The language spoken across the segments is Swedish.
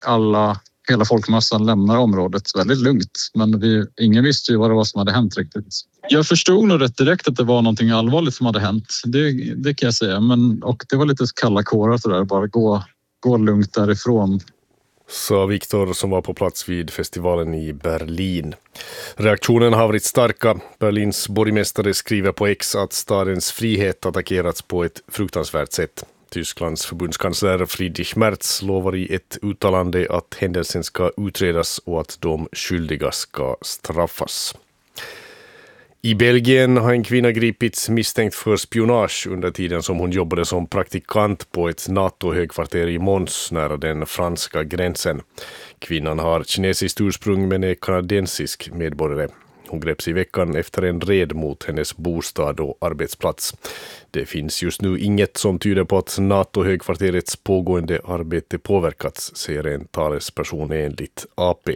hela folkmassan lämnar området väldigt lugnt. Men ingen visste ju vad det var som hade hänt riktigt. Jag förstod nog rätt direkt att det var någonting allvarligt som hade hänt. Det kan jag säga. Och det var lite kalla kårar så där. Bara gå lugnt därifrån. Sa Viktor som var på plats vid festivalen i Berlin. Reaktionen har varit starka. Berlins borgmästare skriver på X att stadens frihet attackerats på ett fruktansvärt sätt. Tysklands förbundskansler Friedrich Merz lovar i ett uttalande att händelsen ska utredas och att de skyldiga ska straffas. I Belgien har en kvinna gripits misstänkt för spionage under tiden som hon jobbade som praktikant på ett NATO-högkvarter i Mons nära den franska gränsen. Kvinnan har kinesiskt ursprung men är kanadensisk medborgare. Hon greps i veckan efter en red mot hennes bostad och arbetsplats. Det finns just nu inget som tyder på att NATO-högkvarterets pågående arbete påverkats, säger en talesperson enligt AP.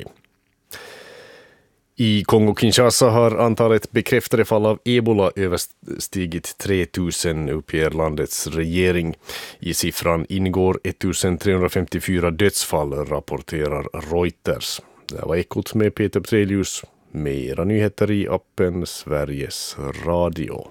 I Kongo-Kinshasa har antalet bekräftade fall av ebola överstigit 3000, uppger landets regering. I siffran ingår 1354 dödsfall, rapporterar Reuters. Det var Ekot med Peter Trelius. Mera nyheter i appen Sveriges Radio.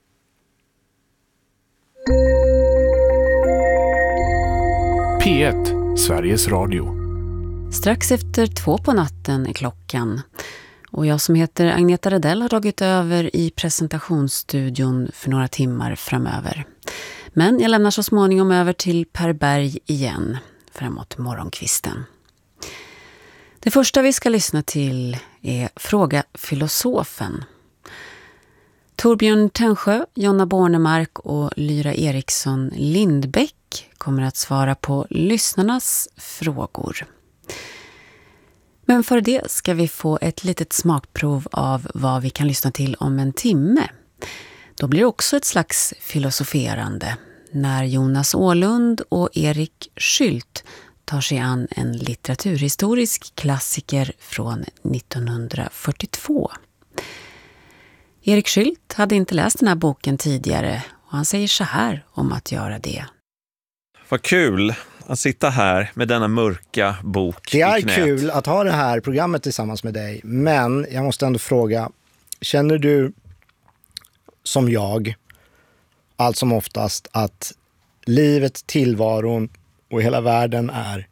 P1, Sveriges Radio. Strax efter 2 på natten är klockan. Och jag som heter Agneta Redell har tagit över i presentationsstudion för några timmar framöver. Men jag lämnar så småningom över till Per Berg igen framåt morgonkvisten. Det första vi ska lyssna till är Fråga filosofen. Torbjörn Tännsjö, Jonna Bornemark och Lyra Eriksson Lindbäck kommer att svara på lyssnarnas frågor. Men för det ska vi få ett litet smakprov av vad vi kan lyssna till om en timme. Då blir det också ett slags filosoferande när Jonas Åhlund och Erik Skylt tar sig an en litteraturhistorisk klassiker från 1942. Erik Skylt hade inte läst den här boken tidigare och han säger så här om att göra det. Vad kul att sitta här med denna mörka bok det är i knät. Kul att ha det här programmet tillsammans med dig, men jag måste ändå fråga, känner du som jag allt som oftast att livet, tillvaron och hela världen är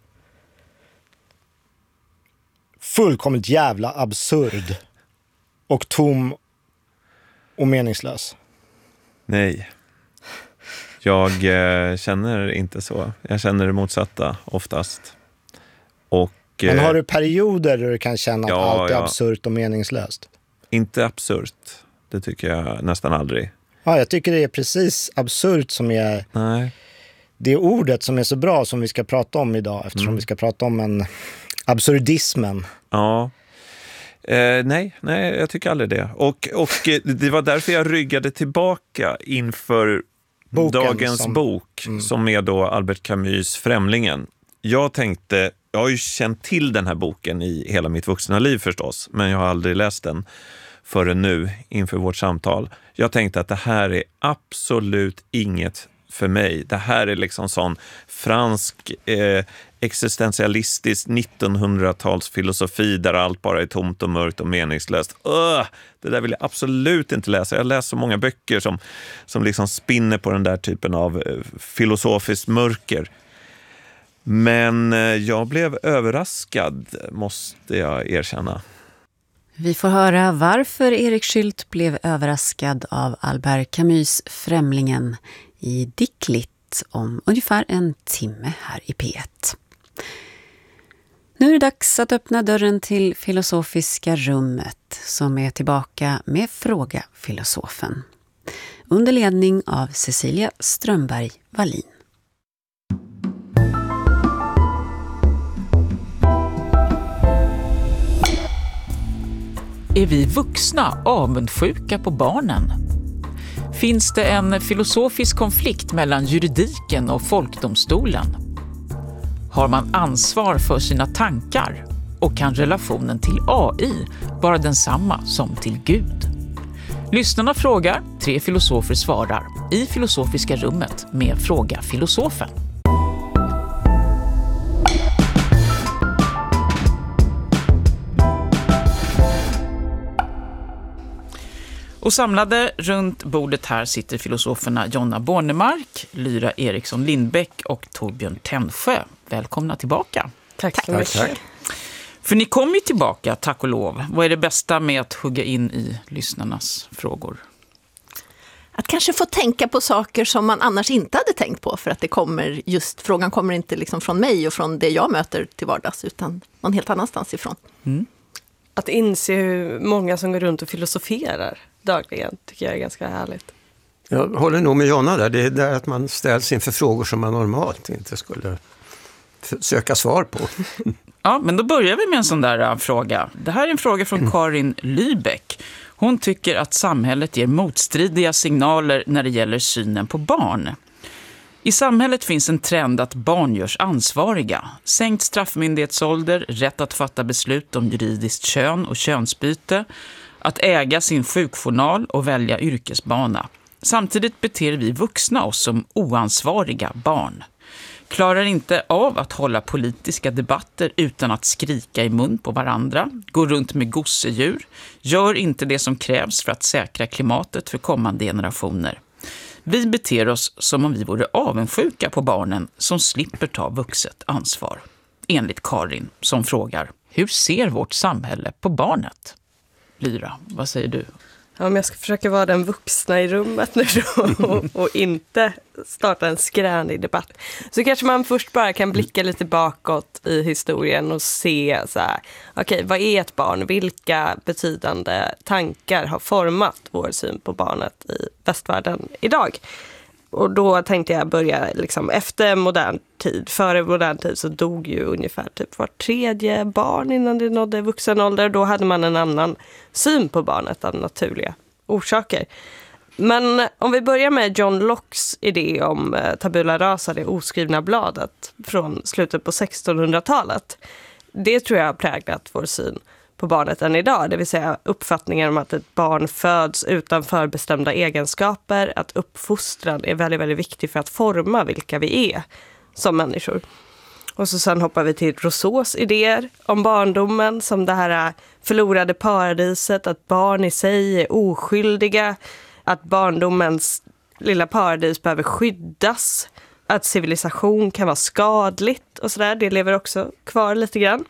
fullkomligt jävla absurd och tom och meningslös? Nej. Jag känner inte så. Jag känner det motsatta oftast. Men har du perioder där du kan känna att allt är absurt och meningslöst? Inte absurt. Det tycker jag nästan aldrig. Ja, jag tycker det är precis absurt som är det ordet som är så bra som vi ska prata om idag, eftersom vi ska prata om en absurdismen. Ja. Nej, jag tycker aldrig det. Och det var därför jag ryggade tillbaka inför dagens bok som är då Albert Camus Främlingen. Jag har ju känt till den här boken i hela mitt vuxna liv förstås, men jag har aldrig läst den förrän nu inför vårt samtal. Jag tänkte att det här är absolut inget för mig. Det här är liksom sån fransk existentialistisk 1900-talsfilosofi där allt bara är tomt och mörkt och meningslöst. Det där vill jag absolut inte läsa. Jag läser så många böcker som liksom spinner på den där typen av filosofiskt mörker. Men jag blev överraskad, måste jag erkänna. Vi får höra varför Erik Skylt blev överraskad av Albert Camus Främlingen i Dickligt om ungefär en timme här i P1. Nu är det dags att öppna dörren till Filosofiska rummet som är tillbaka med Fråga filosofen. Under ledning av Cecilia Strömberg Wallin. Är vi vuxna avundsjuka på barnen? Finns det en filosofisk konflikt mellan juridiken och folkdomstolen? Har man ansvar för sina tankar? Och kan relationen till AI vara densamma som till Gud? Lyssnarna frågar, 3 filosofer svarar i Filosofiska rummet med Fråga filosofen. Och samlade runt bordet här sitter filosoferna Jonna Bornemark, Lyra Eriksson Lindbäck och Torbjörn Tännsjö. Välkomna tillbaka. Tack så mycket. Tack. För ni kommer ju tillbaka, tack och lov. Vad är det bästa med att hugga in i lyssnarnas frågor? Att kanske få tänka på saker som man annars inte hade tänkt på, för att frågan kommer inte liksom från mig och från det jag möter till vardags, utan någon helt annanstans ifrån. Mm. Att inse hur många som går runt och filosoferar dagligen tycker jag är ganska härligt. Jag håller nog med Jonna där. Det är där att man ställs inför frågor som man normalt inte skulle söka svar på. Ja, men då börjar vi med en sån där fråga. Det här är en fråga från Karin Lybeck. Hon tycker att samhället ger motstridiga signaler när det gäller synen på barn. I samhället finns en trend att barn görs ansvariga. Sänkt straffmyndighetsålder, rätt att fatta beslut om juridiskt kön och könsbyte, att äga sin sjukjournal och välja yrkesbana. Samtidigt beter vi vuxna oss som oansvariga barn. Klarar inte av att hålla politiska debatter utan att skrika i mun på varandra, går runt med gosedjur, gör inte det som krävs för att säkra klimatet för kommande generationer. Vi beter oss som om vi vore avundsjuka på barnen som slipper ta vuxet ansvar. Enligt Karin som frågar, hur ser vårt samhälle på barnet? Lyra, vad säger du? Ja, om jag ska försöka vara den vuxna i rummet nu då, och inte starta en skränig debatt, så kanske man först bara kan blicka lite bakåt i historien och se så här, okej, vad är ett barn? Vilka betydande tankar har format vår syn på barnet i västvärlden idag? Och då tänkte jag börja liksom efter modern tid. Före modern tid så dog ju ungefär typ var tredje barn innan det nådde vuxen ålder. Då hade man en annan syn på barnet av naturliga orsaker. Men om vi börjar med John Lockes idé om tabula rasa, det oskrivna bladet från slutet på 1600-talet. Det tror jag har präglat vår syn på barnet än idag. Det vill säga uppfattningen om att ett barn föds utan förbestämda egenskaper. Att uppfostran är väldigt, väldigt viktig för att forma vilka vi är som människor. Och så sen hoppar vi till Rousseaus idéer om barndomen som det här förlorade paradiset. Att barn i sig är oskyldiga. Att barndomens lilla paradis behöver skyddas. Att civilisation kan vara skadligt och sådär. Det lever också kvar lite grann.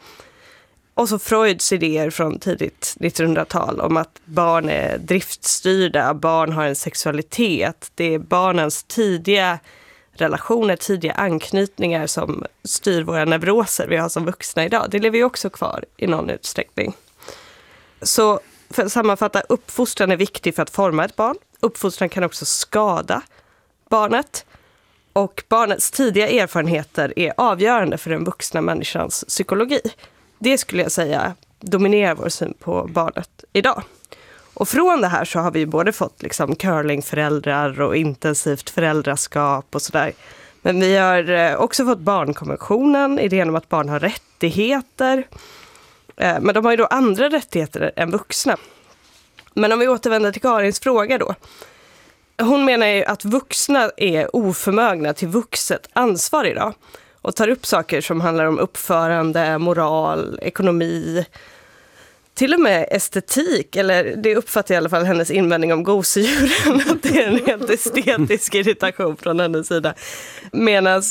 Och så Freuds idéer från tidigt 1900-tal om att barn är driftstyrda, barn har en sexualitet. Det är barnens tidiga relationer, tidiga anknytningar som styr våra neuroser vi har som vuxna idag. Det lever ju också kvar i någon utsträckning. Så för att sammanfatta, uppfostran är viktig för att forma ett barn. Uppfostran kan också skada barnet. Och barnets tidiga erfarenheter är avgörande för den vuxna människans psykologi. Det skulle jag säga dominerar vår syn på barnet idag. Och från det här så har vi både fått liksom curlingföräldrar och intensivt föräldraskap och sådär. Men vi har också fått barnkonventionen, idén om att barn har rättigheter. Men de har ju då andra rättigheter än vuxna. Men om vi återvänder till Karins fråga då. Hon menar ju att vuxna är oförmögna till vuxet ansvar idag. Och tar upp saker som handlar om uppförande, moral, ekonomi, till och med estetik. Eller det uppfattar i alla fall hennes invändning om gosedjuren. Att det är en helt estetisk irritation från hennes sida. Medan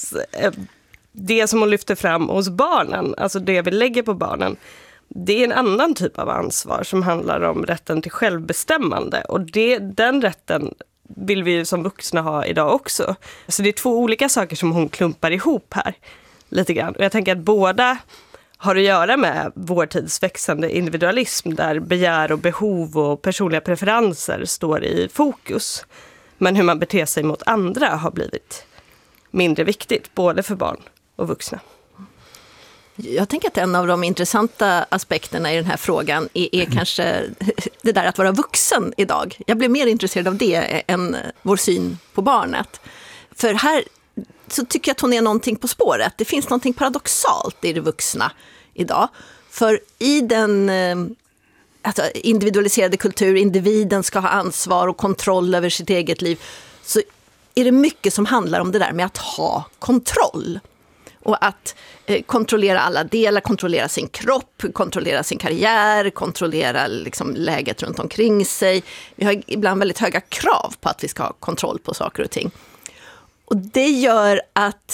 det som hon lyfter fram hos barnen, alltså det vi lägger på barnen, det är en annan typ av ansvar som handlar om rätten till självbestämmande. Och den rätten vill vi som vuxna ha idag också. Så det är två olika saker som hon klumpar ihop här lite grann. Och jag tänker att båda har att göra med vår tids växande individualism där begär och behov och personliga preferenser står i fokus. Men hur man beter sig mot andra har blivit mindre viktigt, både för barn och vuxna. Jag tänker att en av de intressanta aspekterna i den här frågan är kanske det där att vara vuxen idag. Jag blir mer intresserad av det än vår syn på barnet. För här så tycker jag att hon är någonting på spåret. Det finns någonting paradoxalt i det vuxna idag. För i den individualiserade kultur, individen ska ha ansvar och kontroll över sitt eget liv, så är det mycket som handlar om det där med att ha kontroll. Och att kontrollera alla delar, kontrollera sin kropp, kontrollera sin karriär, kontrollera liksom läget runt omkring sig. Vi har ibland väldigt höga krav på att vi ska ha kontroll på saker och ting. Och det gör att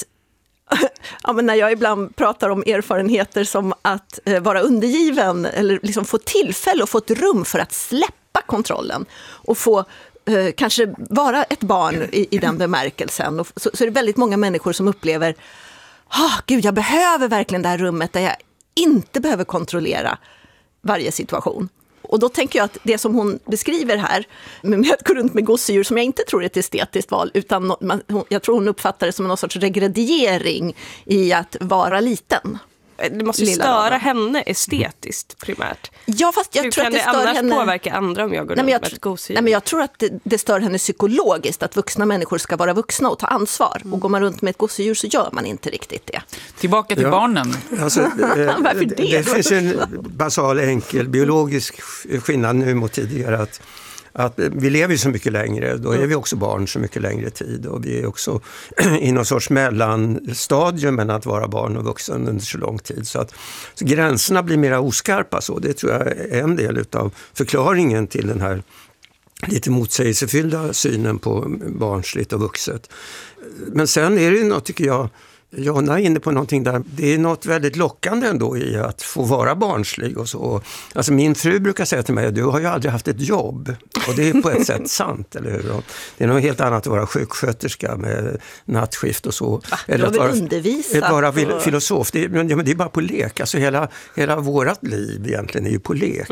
ja, men när jag ibland pratar om erfarenheter som att vara undergiven eller liksom få tillfälle och få ett rum för att släppa kontrollen och få kanske vara ett barn i den bemärkelsen. Och så är det väldigt många människor som upplever gud, jag behöver verkligen det här rummet där jag inte behöver kontrollera varje situation. Och då tänker jag att det som hon beskriver här med att gå runt med gosedjur, som jag inte tror är ett estetiskt val, utan jag tror hon uppfattar det som någon sorts regrediering i att vara liten. Det måste störa henne estetiskt primärt. Ja, fast jag tror att det stör henne... påverka andra om jag går runt med ett gosedjur? Nej, men jag tror att det stör henne psykologiskt att vuxna människor ska vara vuxna och ta ansvar. Och går man runt med ett gosedjur så gör man inte riktigt det. Tillbaka till barnen. Alltså, Varför det? Det finns en basal, enkel biologisk skillnad nu mot tidigare att vi lever ju så mycket längre, då är vi också barn så mycket längre tid och vi är också i någon sorts mellanstadium mellan att vara barn och vuxen under så lång tid. Så gränserna blir mer oskarpa så. Det tror jag är en del av förklaringen till den här lite motsägelsefyllda synen på barnsligt och vuxet. Men sen är det ju något, tycker jag, Jonna är inne på någonting där. Det är något väldigt lockande ändå i att få vara barnslig och så. Alltså min fru brukar säga till mig, du har ju aldrig haft ett jobb. Och det är på ett sätt sant, eller hur? Det är något helt annat att vara sjuksköterska med nattskift och så. Eller att vara filosof. Det är bara på lek. Alltså hela vårat liv egentligen är ju på lek.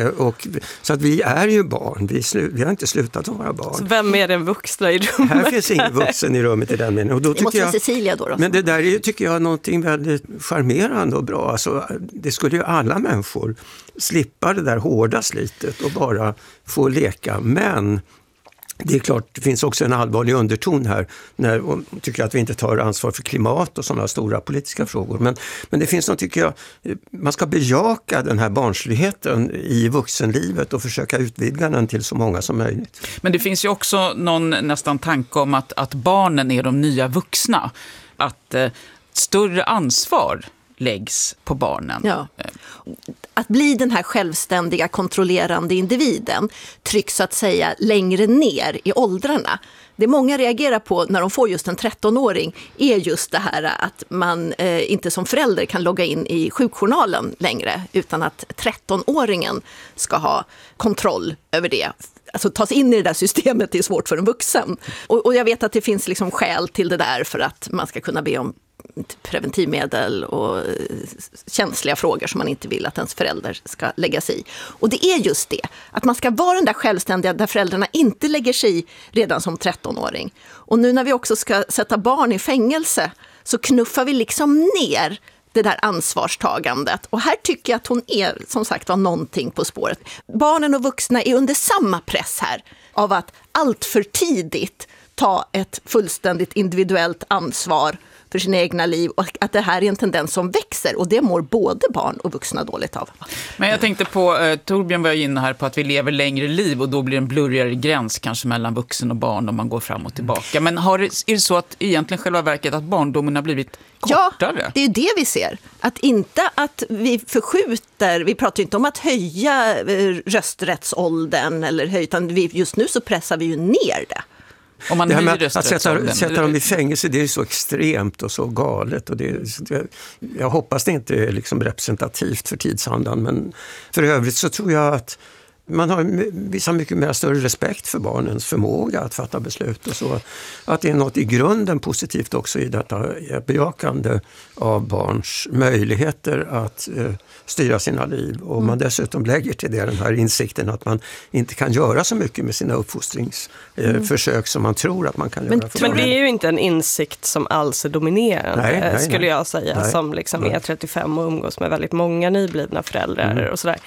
Så att vi är ju barn. Vi har inte slutat att vara barn. Så vem är den vuxna i rummet? Här finns ingen vuxen i rummet i den meningen. Och då det måste vara Cecilia då. Men det där är, tycker jag, någonting väldigt charmerande och bra. Alltså, det skulle ju alla människor slippa det där hårda slitet och bara få leka. Men det är klart, det finns också en allvarlig underton här när hon tycker att vi inte tar ansvar för klimat och sådana stora politiska frågor. Men det finns något, tycker jag, man ska bejaka den här barnsligheten i vuxenlivet och försöka utvidga den till så många som möjligt. Men det finns ju också någon nästan tanke om att barnen är de nya vuxna. Att större ansvar läggs på barnen. Ja. Att bli den här självständiga, kontrollerande individen trycks så att säga längre ner i åldrarna. Det många reagerar på när de får just en 13-åring är just det här att man inte som förälder kan logga in i sjukjournalen längre, utan att 13-åringen ska ha kontroll över det. Alltså ta sig in i det där systemet är svårt för en vuxen. Och jag vet att det finns liksom skäl till det där för att man ska kunna be om preventivmedel och känsliga frågor som man inte vill att ens förälder ska lägga sig i. Och det är just det, att man ska vara den där självständiga där föräldrarna inte lägger sig i redan som 13-åring. Och nu när vi också ska sätta barn i fängelse så knuffar vi liksom ner det där ansvarstagandet. Och här tycker jag att hon är, som sagt, var någonting på spåret. Barnen och vuxna är under samma press här av att allt för tidigt ta ett fullständigt individuellt ansvar för sina egna liv och att det här är en tendens som växer och det mår både barn och vuxna dåligt av. Men jag tänkte på, Torbjörn var inne här på att vi lever längre liv och då blir det en blurrigare gräns kanske mellan vuxen och barn om man går fram och tillbaka. Men är det så att egentligen själva verket att barndomen har blivit kortare? Ja, det är det vi ser. Att inte att vi förskjuter, vi pratar inte om att höja rösträttsåldern eller höja, utan just nu så pressar vi ju ner det. Om man det här med att sätta dem i fängelse, det är så extremt och så galet. Och jag hoppas det inte är liksom representativt för tidsandan, men för övrigt så tror jag att man har visar mycket mer större respekt för barnens förmåga att fatta beslut och så. Att det är något i grunden positivt också i detta bejakande av barns möjligheter att styra sina liv. Och man dessutom lägger till det den här insikten att man inte kan göra så mycket med sina uppfostringsförsök som man tror att man kan göra. Men det är ju inte en insikt som alls är dominerande, skulle jag säga, som liksom är 35 och umgås med väldigt många nyblivna föräldrar och sådär.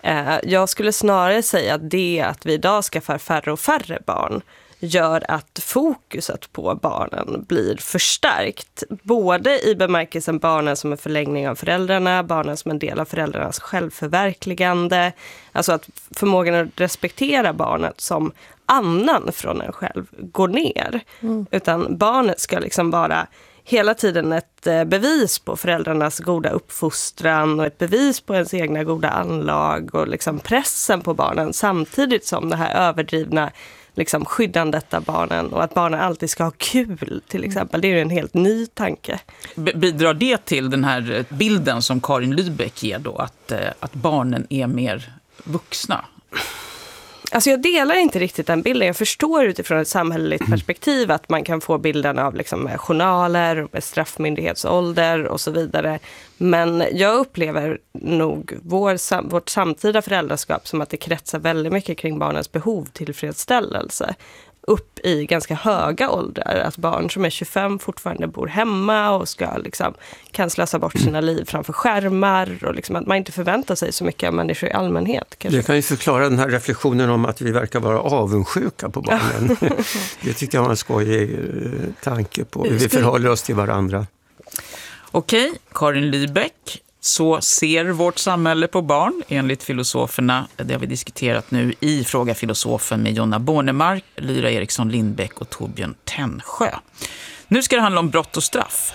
Jag skulle snarare säga att det att vi idag skaffar färre och färre barn gör att fokuset på barnen blir förstärkt. Både i bemärkelsen barnen som en förlängning av föräldrarna, barnen som en del av föräldrarnas självförverkligande. Alltså att förmågan att respektera barnet som annan från en själv går ner. Utan barnet ska liksom vara hela tiden ett bevis på föräldrarnas goda uppfostran och ett bevis på ens egna goda anlag och liksom pressen på barnen, samtidigt som det här överdrivna liksom skyddandet av barnen och att barnen alltid ska ha kul till exempel. Det är ju en helt ny tanke. Bidrar det till den här bilden som Karin Lybeck ger då, att barnen är mer vuxna? Alltså jag delar inte riktigt den bilden. Jag förstår utifrån ett samhälleligt perspektiv att man kan få bilden av liksom journaler, med straffmyndighetsålder och så vidare. Men jag upplever nog vårt samtida föräldraskap som att det kretsar väldigt mycket kring barnens behov tillfredsställelse. Upp i ganska höga åldrar. Att barn som är 25 fortfarande bor hemma och ska liksom, kan slösa bort sina liv framför skärmar. Och liksom att man inte förväntar sig så mycket av människor i allmänhet. Kanske. Det kan ju förklara den här reflektionen om att vi verkar vara avundsjuka på barnen. Det tycker jag var en skojig tanke på hur vi förhåller oss till varandra. Okej, Karin Lybeck. Så ser vårt samhälle på barn, enligt filosoferna. Det har vi diskuterat nu i Fråga filosofen med Jonna Bornemark, Lyra Eriksson Lindbäck och Torbjörn Tännsjö. Nu ska det handla om brott och straff.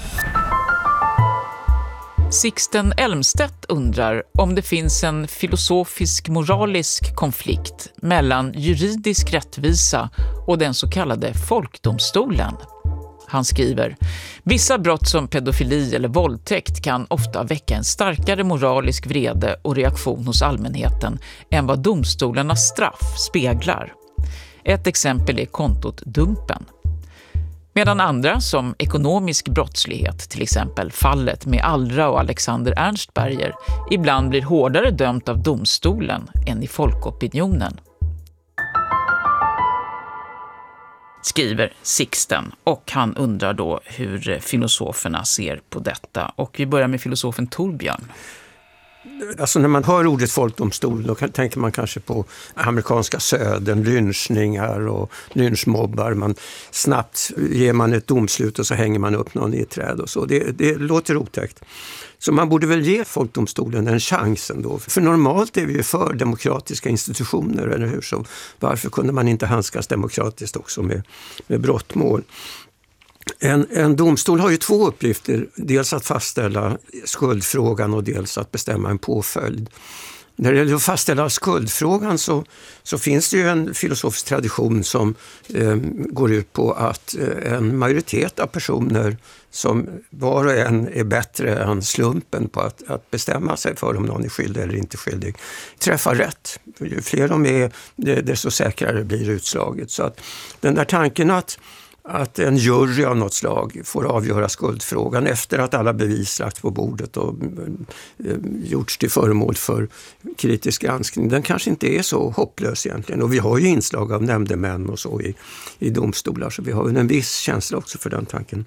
Sixten Elmstedt undrar om det finns en filosofisk moralisk konflikt mellan juridisk rättvisa och den så kallade folkdomstolen. Han skriver, vissa brott som pedofili eller våldtäkt kan ofta väcka en starkare moralisk vrede och reaktion hos allmänheten än vad domstolarnas straff speglar. Ett exempel är kontot Dumpen. Medan andra, som ekonomisk brottslighet, till exempel fallet med Allra och Alexander Ernstberger, ibland blir hårdare dömt av domstolen än i folkopinionen. Skriver Sixten, och han undrar då hur filosoferna ser på detta. Och vi börjar med filosofen Torbjörn. Alltså när man hör ordet folkdomstol då tänker man kanske på amerikanska södern, lynchningar och lynchmobbar. Snabbt ger man ett domslut och så hänger man upp någon i ett träd och så. Det låter otäckt. Så man borde väl ge folkdomstolen en chans ändå. För normalt är vi ju för demokratiska institutioner, eller hur? Så varför kunde man inte handskas demokratiskt också med brottmål? En domstol har ju två uppgifter, dels att fastställa skuldfrågan och dels att bestämma en påföljd. När det gäller att fastställa skuldfrågan så finns det ju en filosofisk tradition som går ut på att en majoritet av personer som var och en är bättre än slumpen på att bestämma sig för om någon är skyldig eller inte skyldig, träffar rätt. Ju fler de är, desto säkrare blir utslaget. Så att den där tanken att en jury av något slag får avgöra skuldfrågan efter att alla bevis lagts på bordet och gjorts till föremål för kritisk granskning, den kanske inte är så hopplös egentligen. Och vi har ju inslag av nämndemän och så i domstolar, så vi har en viss känsla också för den tanken.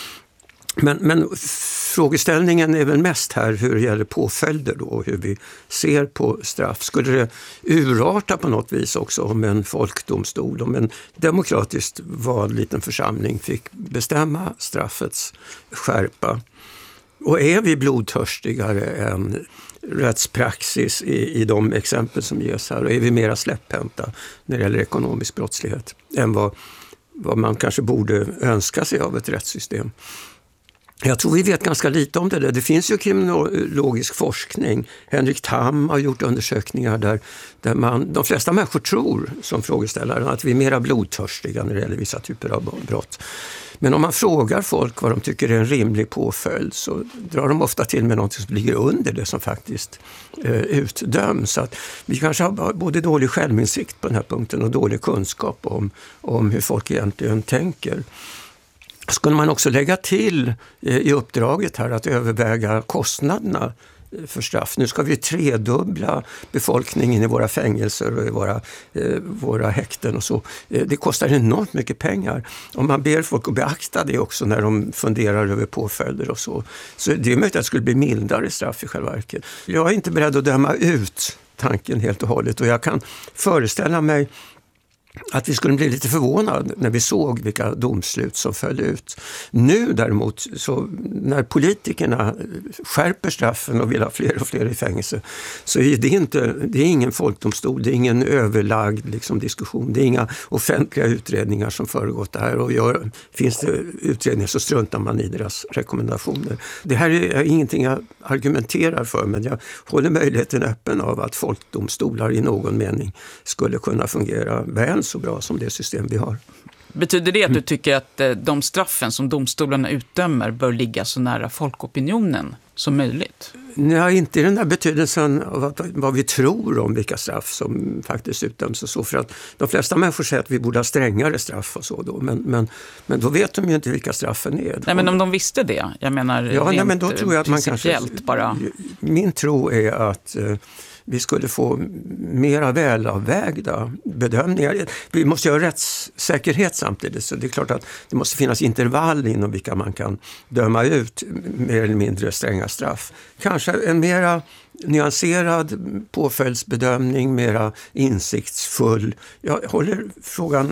Men frågeställningen är väl mest här hur det gäller påföljder då, och hur vi ser på straff. Skulle det urarta på något vis också om en folkdomstol, om en demokratiskt vald liten församling fick bestämma straffets skärpa? Och är vi blodtörstigare än rättspraxis i de exempel som ges här? Och är vi mera släpphänta när det gäller ekonomisk brottslighet än vad man kanske borde önska sig av ett rättssystem? Jag tror vi vet ganska lite om det där. Det finns ju kriminologisk forskning. Henrik Tham har gjort undersökningar där de flesta människor tror, som frågeställare, att vi är mera blodtörstiga när det gäller vissa typer av brott. Men om man frågar folk vad de tycker är en rimlig påföljd, så drar de ofta till med något som ligger under det som faktiskt utdöms. Så att vi kanske har både dålig självinsikt på den här punkten och dålig kunskap om hur folk egentligen tänker. Skulle man också lägga till i uppdraget här att överväga kostnaderna för straff. Nu ska vi tredubbla befolkningen i våra fängelser och i våra häkten och så. Det kostar enormt mycket pengar. Om man ber folk att beakta det också när de funderar över påföljder och så. Så det är möjligt att det skulle bli mildare straff i själva verket. Jag är inte beredd att döma ut tanken helt och hållet, och jag kan föreställa mig att vi skulle bli lite förvånade när vi såg vilka domslut som föll ut. Nu däremot, så när politikerna skärper straffen och vill ha fler och fler i fängelse, så är det är ingen folkdomstol, det är ingen överlagd diskussion, det är inga offentliga utredningar som föregått det här, och finns det utredningar så struntar man i deras rekommendationer. Det här är ingenting jag argumenterar för, men jag håller möjligheten öppen av att folkdomstolar i någon mening skulle kunna fungera väl så bra som det system vi har. Betyder det att du tycker att de straffen som domstolarna utdömer bör ligga så nära folkopinionen som möjligt? Nej, inte i den där betydelsen av vad vi tror om vilka straff som faktiskt utdöms och så. För att de flesta människor säger att vi borde ha strängare straff och så då. Men då vet de ju inte vilka straffen är. Nej, men om de visste det, jag menar men då tror jag att man kanske, bara... Min tro är att vi skulle få mera välavvägda bedömningar. Vi måste göra rättssäkerhet samtidigt, så det är klart att det måste finnas intervall inom vilka man kan döma ut mer eller mindre stränga straff. Kanske en mera nyanserad påföljdsbedömning, mera insiktsfull. Jag håller frågan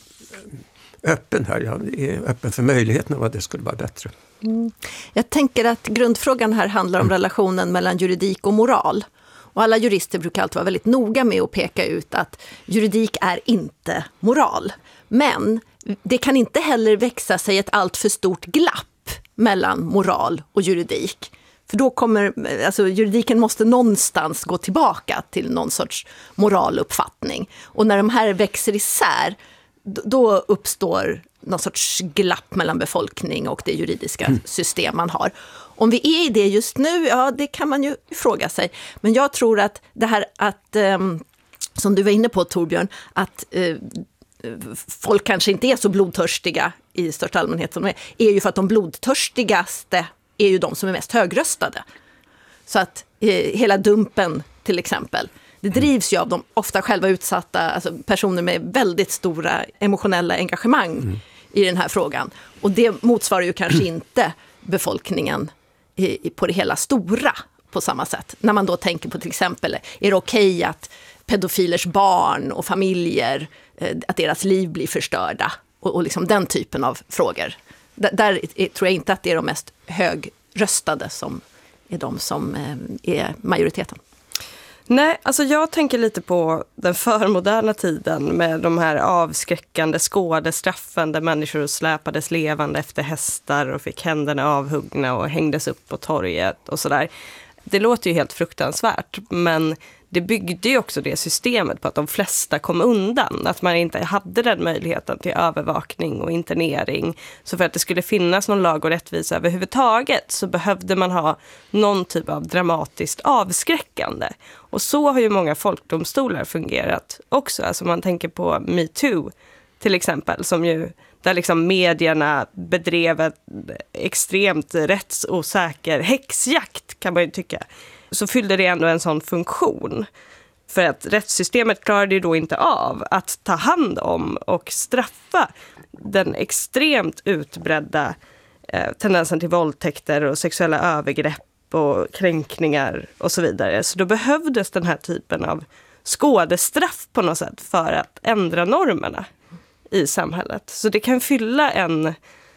öppen här. Jag är öppen för möjligheten av att det skulle vara bättre. Jag tänker att grundfrågan här handlar om relationen mellan juridik och moral. Och alla jurister brukar alltid vara väldigt noga med att peka ut att juridik är inte moral. Men det kan inte heller växa sig ett allt för stort glapp mellan moral och juridik. För då kommer, juridiken måste någonstans gå tillbaka till någon sorts moraluppfattning. Och när de här växer isär, då uppstår någon sorts glapp mellan befolkning och det juridiska system man har. Om vi är i det just nu, ja, det kan man ju fråga sig. Men jag tror att det här att, som du var inne på Torbjörn, att folk kanske inte är så blodtörstiga i största allmänhet som de är ju för att de blodtörstigaste är ju de som är mest högröstade. Så att hela dumpen till exempel, det drivs ju av de ofta själva utsatta, personer med väldigt stora emotionella engagemang i den här frågan. Och det motsvarar ju kanske inte befolkningen på det hela stora på samma sätt. När man då tänker på till exempel, är det okej att pedofilers barn och familjer, att deras liv blir förstörda och den typen av frågor. Där tror jag inte att det är de mest högröstade som är de som är majoriteten. Nej, jag tänker lite på den förmoderna tiden med de här avskräckande skådestraffen där människor släpades levande efter hästar och fick händerna avhuggna och hängdes upp på torget och sådär. Det låter ju helt fruktansvärt, men det byggde ju också det systemet på att de flesta kom undan. Att man inte hade den möjligheten till övervakning och internering. Så för att det skulle finnas någon lag och rättvisa överhuvudtaget så behövde man ha någon typ av dramatiskt avskräckande. Och så har ju många folkdomstolar fungerat också. Man tänker på MeToo till exempel, som ju där medierna bedrev ett extremt rättsosäker häxjakt, kan man ju tycka. Så fyllde det ändå en sån funktion. För att rättssystemet klarade ju då inte av att ta hand om och straffa den extremt utbredda tendensen till våldtäkter och sexuella övergrepp och kränkningar och så vidare. Så då behövdes den här typen av skådestraff på något sätt för att ändra normerna i samhället. Så det kan fylla en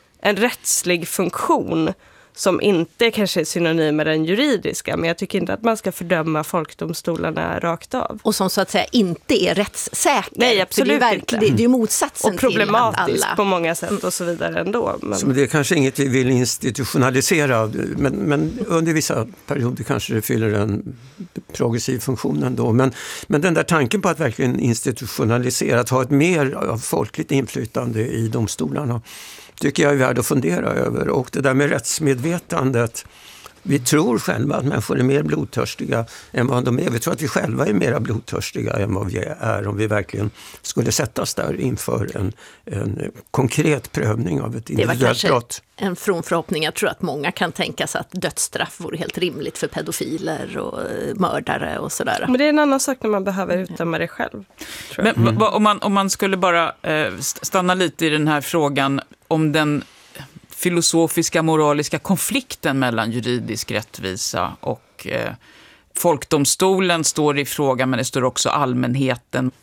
rättslig funktion som inte kanske är synonym med den juridiska, men jag tycker inte att man ska fördöma folkdomstolarna rakt av. Och som så att säga inte är rättssäker. Nej, absolut inte. Det är ju motsatsen och problematiskt till alla. på många sätt och så vidare ändå. Men... Så det är kanske inget vi vill institutionalisera, men under vissa perioder kanske det fyller en progressiv funktion ändå. Men den där tanken på att verkligen institutionalisera, att ha ett mer av folkligt inflytande i domstolarna, tycker jag är värd att fundera över. Och det där med rättsmedvetandet, vi tror själva att människor är mer blodtörstiga än vad de är. Vi tror att vi själva är mer blodtörstiga än vad vi är om vi verkligen skulle sättas där inför en konkret prövning av ett individuellt brott. Det var kanske en from förhoppning. Jag tror att många kan tänka sig att dödsstraff vore helt rimligt för pedofiler och mördare och sådär. Men det är en annan sak när man behöver utdöma det själv. Men om man skulle bara stanna lite i den här frågan om den filosofiska, moraliska konflikten mellan juridisk rättvisa och folkdomstolen står i fråga, men det står också allmänheten.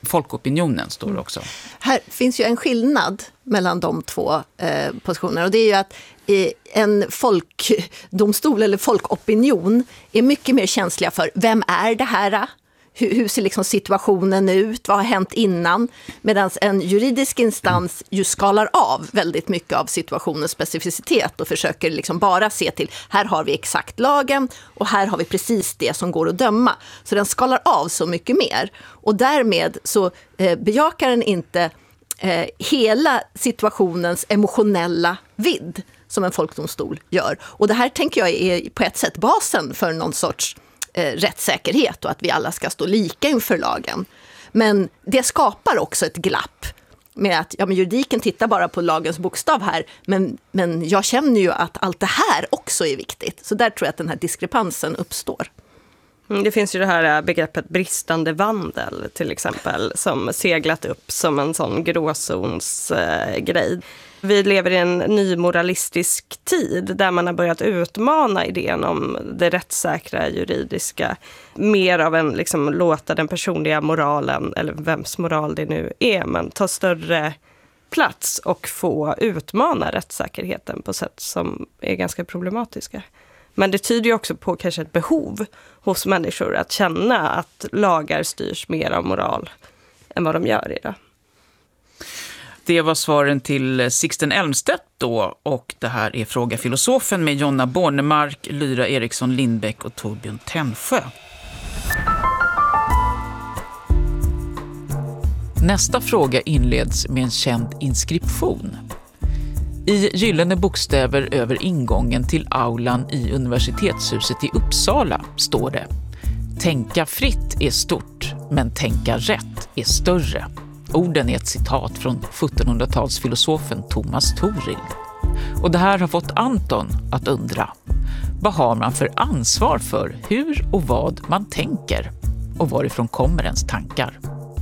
folkopinionen, står det också. Här finns ju en skillnad mellan de två positionerna, och det är ju att en folkdomstol eller folkopinion är mycket mer känsliga för vem är det här? Hur ser liksom situationen ut? Vad har hänt innan? Medan en juridisk instans ju skalar av väldigt mycket av situationens specificitet och försöker liksom bara se till, här har vi exakt lagen och här har vi precis det som går att döma. Så den skalar av så mycket mer. Och därmed så bejakar den inte hela situationens emotionella vidd som en folkdomstol gör. Och det här tänker jag är på ett sätt basen för någon sorts rättssäkerhet och att vi alla ska stå lika inför lagen. Men det skapar också ett glapp med att men juridiken tittar bara på lagens bokstav här, men jag känner ju att allt det här också är viktigt. Så där tror jag att den här diskrepansen uppstår. Det finns ju det här begreppet bristande vandel till exempel som seglat upp som en sån gråzonsgrej. Vi lever i en ny moralistisk tid där man har börjat utmana idén om det rättssäkra juridiska. Mer av en liksom, låta den personliga moralen, eller vems moral det nu är, men ta större plats och få utmana rättssäkerheten på sätt som är ganska problematiska. Men det tyder ju också på kanske ett behov hos människor att känna att lagar styrs mer av moral än vad de gör idag. Det var svaren till Sixten Elmstedt då, och det här är Fråga filosofen med Jonna Bornemark, Lyra Eriksson Lindbäck och Torbjörn Tännsjö. Nästa fråga inleds med en känd inskription. I gyllene bokstäver över ingången till aulan i universitetshuset i Uppsala står det: tänka fritt är stort, men tänka rätt är större. Orden är ett citat från 1700-talsfilosofen Thomas Toril. Och det här har fått Anton att undra: vad har man för ansvar för hur och vad man tänker? Och varifrån kommer ens tankar?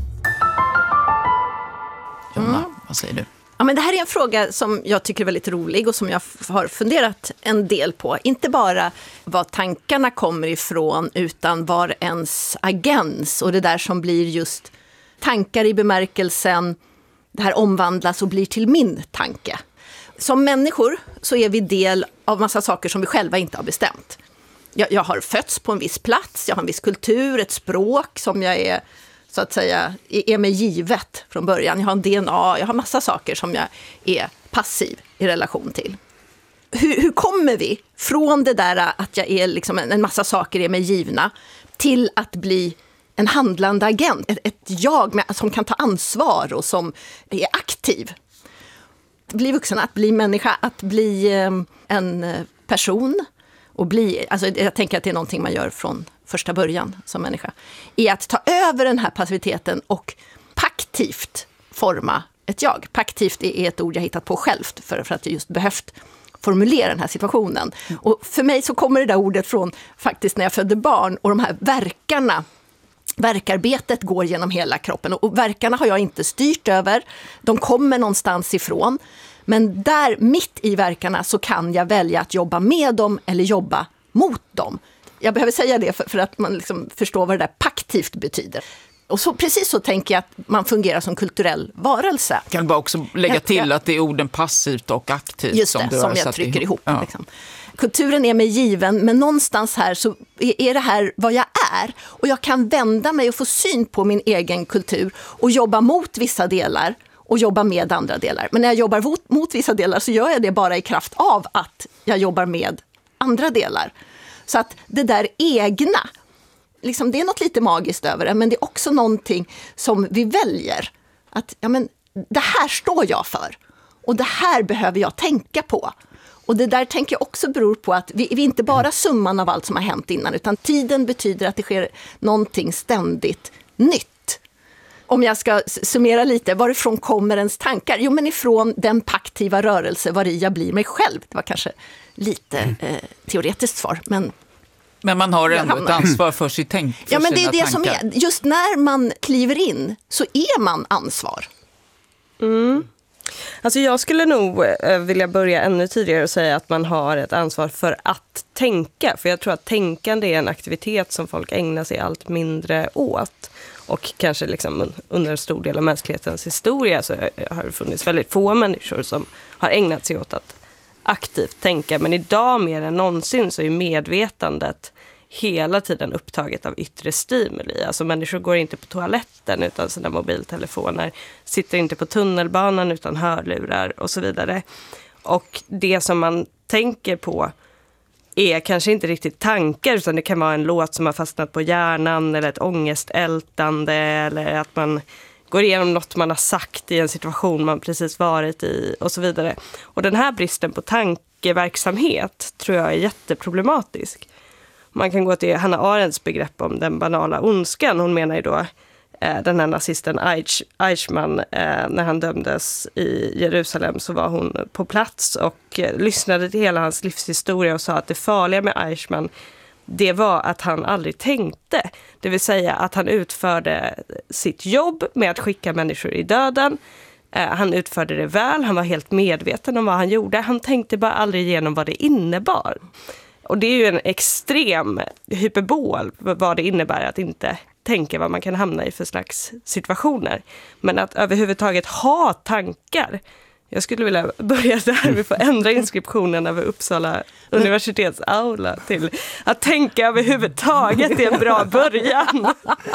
Jonna, vad säger du? Ja, men det här är en fråga som jag tycker är väldigt rolig och som jag har funderat en del på. Inte bara var tankarna kommer ifrån utan var ens agens och det där som blir just tankar i bemärkelsen, det här omvandlas och blir till min tanke. Som människor så är vi del av massa saker som vi själva inte har bestämt. Jag har fötts på en viss plats, jag har en viss kultur, ett språk som jag är så att säga är mig givet från början. Jag har en DNA, jag har massa saker som jag är passiv i relation till. Hur kommer vi från det där att jag är liksom en massa saker är mig givna till att bli en handlande agent, ett jag som kan ta ansvar och som är aktiv. Att bli vuxen, att bli människa, att bli en person och bli, alltså jag tänker att det är någonting man gör från första början som människa, är att ta över den här passiviteten och paktivt forma ett jag. Paktivt är ett ord jag hittat på självt för att jag just behövt formulera den här situationen. Och för mig så kommer det där ordet från faktiskt när jag födde barn och de här verkarbetet går genom hela kroppen och verkarna har jag inte styrt över. De kommer någonstans ifrån. Men där mitt i verkarna så kan jag välja att jobba med dem eller jobba mot dem. Jag behöver säga det för att man liksom förstår vad det där paktivt betyder. Och så, precis så tänker jag att man fungerar som kulturell varelse. Kan du bara också lägga till att det är orden passivt och aktivt just det, som jag trycker ihop. Ja. Liksom. Kulturen är mig given, men någonstans här så är det här vad jag är. Och jag kan vända mig och få syn på min egen kultur och jobba mot vissa delar och jobba med andra delar. Men när jag jobbar mot vissa delar så gör jag det bara i kraft av att jag jobbar med andra delar. Så att det där egna, liksom, det är något lite magiskt över det, men det är också någonting som vi väljer. Att det här står jag för och det här behöver jag tänka på. Och det där tänker jag också beror på att vi är inte bara summan av allt som har hänt innan, utan tiden betyder att det sker någonting ständigt nytt. Om jag ska summera lite, varifrån kommer ens tankar? Jo, men ifrån den paktiva rörelse var jag blir mig själv. Det var kanske lite teoretiskt svar, men man har ändå ett ansvar för sitt tänk. Ja, men det är det som är. Just när man kliver in så är man ansvar. Alltså jag skulle nog vilja börja ännu tidigare och säga att man har ett ansvar för att tänka. För jag tror att tänkande är en aktivitet som folk ägnar sig allt mindre åt. Och kanske liksom under en stor del av mänsklighetens historia så har det funnits väldigt få människor som har ägnat sig åt att aktivt tänka. Men idag mer än någonsin så är medvetandet hela tiden upptaget av yttre stimuli. Alltså människor går inte på toaletten utan sina mobiltelefoner, sitter inte på tunnelbanan utan hörlurar och så vidare. Och det som man tänker på är kanske inte riktigt tankar, utan det kan vara en låt som har fastnat på hjärnan eller ett ångestältande eller att man går igenom något man har sagt i en situation man precis varit i och så vidare. Och den här bristen på tankeverksamhet tror jag är jätteproblematisk. Man kan gå till Hannah Arendts begrepp om den banala ondskan. Hon menar ju då den här nazisten Eichmann, när han dömdes i Jerusalem så var hon på plats och lyssnade till hela hans livshistoria och sa att det farliga med Eichmann, det var att han aldrig tänkte. Det vill säga att han utförde sitt jobb med att skicka människor i döden. Han utförde det väl, han var helt medveten om vad han gjorde. Han tänkte bara aldrig igenom vad det innebar. Och det är ju en extrem hyperbol vad det innebär att inte tänka vad man kan hamna i för slags situationer. Men att överhuvudtaget ha tankar. Jag skulle vilja börja där. Vi får ändra inskriptionen över Uppsala universitets aula till att tänka överhuvudtaget. Det är en bra början.